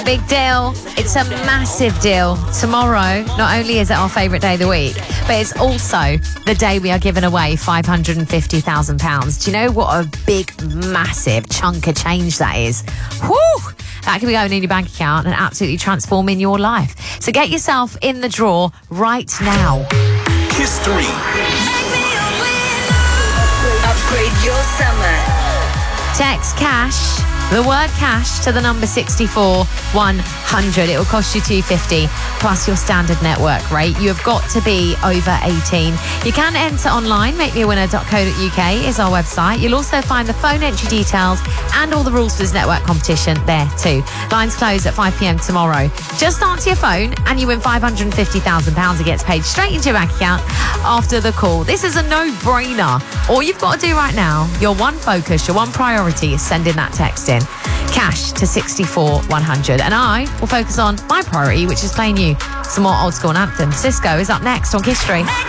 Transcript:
Big deal. It's a massive deal. Tomorrow, not only is it our favourite day of the week, but it's also the day we are giving away £550,000. Do you know what a big, massive chunk of change that is? Whew! That could be going in your bank account and absolutely transforming your life. So get yourself in the draw right now. History. Upgrade your summer. Text cash, the word cash, to the number 64100. It will cost you $2.50 plus your standard network rate. You have got to be over 18. You can enter online. makemeawinner.co.uk is our website. You'll also find the phone entry details and all the rules for this network competition there too. Lines close at 5 p.m. tomorrow. Just answer your phone and you win £550,000. It gets paid straight into your bank account after the call. This is a no-brainer. All you've got to do right now, your one focus, your one priority is sending that text in. Cash to 64100. And I will focus on my priority, which is playing you some more old school anthems. Cisco is up next on History.